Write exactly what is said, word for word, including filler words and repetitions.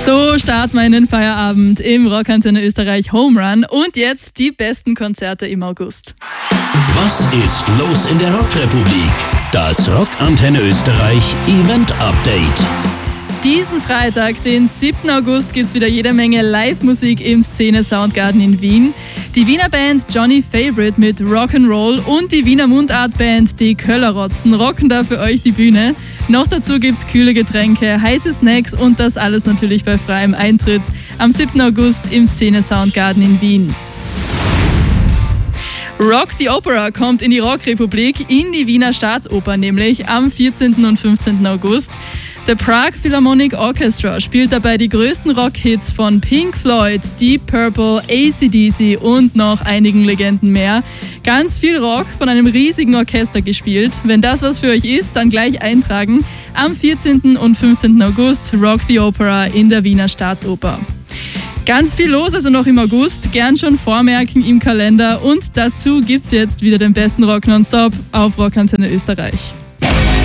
So starten wir in den Feierabend im Rockantenne Österreich Home Run und jetzt die besten Konzerte im August. Was ist los in der Rockrepublik? Das Rockantenne Österreich Event Update. Diesen Freitag, den siebten August, gibt es wieder jede Menge Live-Musik im Szene Soundgarden in Wien. Die Wiener Band Johnny Favorite mit Rock'n'Roll und die Wiener Mundart-Band Die Köllerrotzen rocken da für euch die Bühne. Noch dazu gibt es kühle Getränke, heiße Snacks und das alles natürlich bei freiem Eintritt am siebten August im Szene Soundgarden in Wien. Rock the Opera kommt in die Rockrepublik, in die Wiener Staatsoper nämlich am vierzehnten und fünfzehnten August. The Prague Philharmonic Orchestra spielt dabei die größten Rockhits von Pink Floyd, Deep Purple, A C D C und noch einigen Legenden mehr. Ganz viel Rock von einem riesigen Orchester gespielt. Wenn das was für euch ist, dann gleich eintragen. Am vierzehnten und fünfzehnten August Rock the Opera in der Wiener Staatsoper. Ganz viel los also noch im August, gern schon vormerken im Kalender und dazu gibt's jetzt wieder den besten Rock nonstop auf Rockantenne Österreich.